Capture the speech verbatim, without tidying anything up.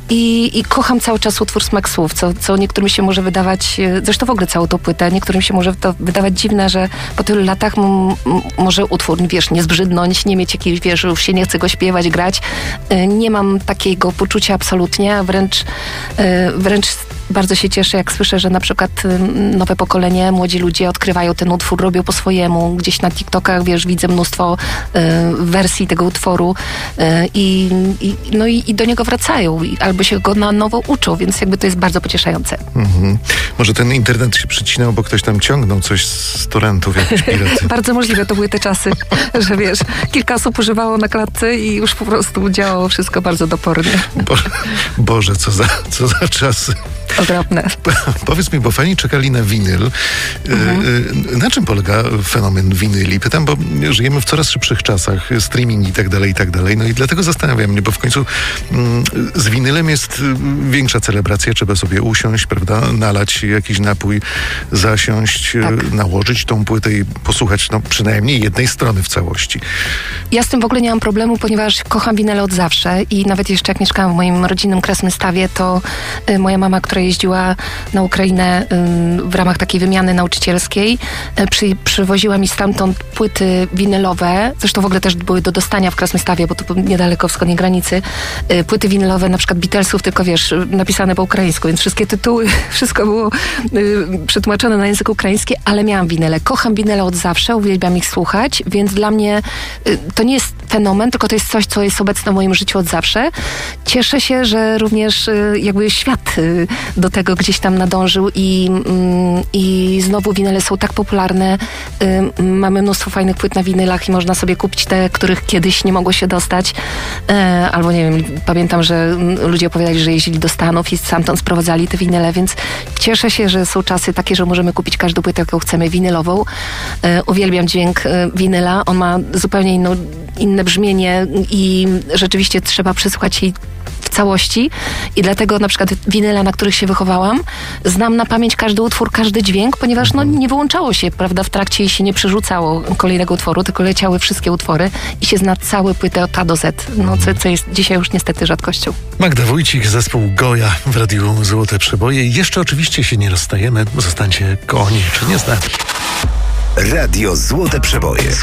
i, i kocham cały czas utwór Smak Słów, co, co niektórym się może wydawać, zresztą w ogóle całą tą płytę, niektórym się może to wydawać dziwne, że po tylu latach m, m, może utwór, wiesz, nie zbrzydnąć, nie mieć jakiejś, wiesz, już się nie chce go śpiewać, grać. Nie mam takiego poczucia absolutnie, a wręcz, wręcz bardzo się cieszę, jak słyszę, że na przykład nowe pokolenie, młodzi ludzie odkrywają ten utwór, robią po swojemu. Gdzieś na TikTokach, wiesz, widzę mnóstwo y, wersji tego utworu y, i, no i, i do niego wracają i, albo się go na nowo uczą, więc jakby to jest bardzo pocieszające. Mhm. Może ten internet się przycinał, bo ktoś tam ciągnął coś z torrentów, jakieś piraty. Bardzo możliwe, to były te czasy, że wiesz, kilka osób używało na klatce i już po prostu działało wszystko bardzo topornie. Bo, Boże, co za, co za czasy. Okropne. Powiedz mi, bo fani czekali na winyl. Mhm. Na czym polega fenomen winyli? Pytam, bo żyjemy w coraz szybszych czasach, streaming i tak dalej, i tak dalej. No i dlatego zastanawiam mnie, bo w końcu mm, z winylem jest większa celebracja. Trzeba sobie usiąść, prawda, nalać jakiś napój, zasiąść, tak. nałożyć tą płytę i posłuchać no, przynajmniej jednej strony w całości. Ja z tym w ogóle nie mam problemu, ponieważ kocham winyle od zawsze i nawet jeszcze jak mieszkałam w moim rodzinnym Krasnystawie, to y, moja mama, która jeździła na Ukrainę y, w ramach takiej wymiany nauczycielskiej, y, przy, przywoziła mi stamtąd płyty winylowe, zresztą w ogóle też były do dostania w Krasnystawie, bo to niedaleko wschodniej granicy, y, płyty winylowe na przykład Beatlesów, tylko wiesz, napisane po ukraińsku, więc wszystkie tytuły, wszystko było y, przetłumaczone na język ukraiński, ale miałam winyle. Kocham winyle od zawsze, uwielbiam ich słuchać, więc dla mnie y, to nie jest fenomen, tylko to jest coś, co jest obecne w moim życiu od zawsze. Cieszę się, że również y, jakby świat y, do tego gdzieś tam nadążył i, y, i znowu winyle są tak popularne. Y, mamy mnóstwo fajnych płyt na winylach i można sobie kupić te, których kiedyś nie mogło się dostać. Y, albo nie wiem, pamiętam, że ludzie opowiadali, że jeździli do Stanów i stamtąd sprowadzali te winyle, więc cieszę się, że są czasy takie, że możemy kupić każdą płytę, jaką chcemy, winylową. Y, uwielbiam dźwięk y, winyla. On ma zupełnie inną, inne brzmienie i rzeczywiście trzeba przysłuchać jej w całości i dlatego na przykład winyla, na których się wychowałam, znam na pamięć każdy utwór, każdy dźwięk, ponieważ no, nie wyłączało się, prawda, w trakcie i się nie przerzucało kolejnego utworu, tylko leciały wszystkie utwory i się zna całe płyty od A do Z, no, co, co jest dzisiaj już niestety rzadkością. Magda Wójcik, zespół Goja w Radiu Złote Przeboje. Jeszcze oczywiście się nie rozstajemy, zostańcie koniecznie z nami. Radio Złote Przeboje.